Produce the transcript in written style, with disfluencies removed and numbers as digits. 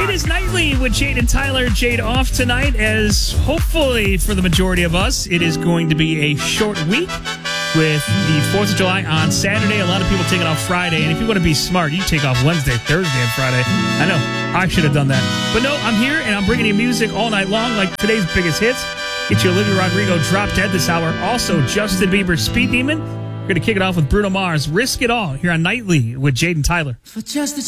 It is Nightly with Jade and Tyler. Jade off tonight, as hopefully for the majority of us, it is going to be a short week with the 4th of July on Saturday. A lot of people taking off Friday, and if you want to be smart, you take off Wednesday, Thursday, and Friday. I know, I should have done that. But no, I'm here, and I'm bringing you music all night long, like today's biggest hits. Get you Olivia Rodrigo, Drop Dead this hour. Also, Justin Bieber, Speed Demon. We're going to kick it off with Bruno Mars, Risk It All, here on Nightly with Jade and Tyler. For just